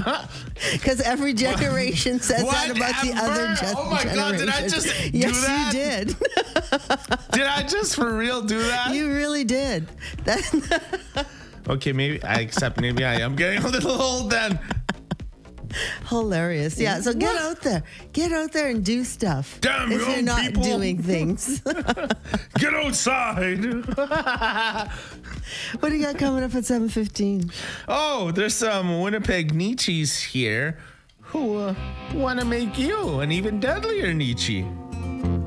Because every generation says that about the other generation. Oh my God, did I just do yes, that? you did. Did I just for real do that? You really did. Okay, maybe I am getting a little old then. Hilarious. Yeah, so get out there. Get out there and do stuff. Damn, if you're not people. doing things. Get outside. What do you got coming up at 7:15? Oh, there's some Winnipeg Nietzsche's here who want to make you an even deadlier Nietzsche.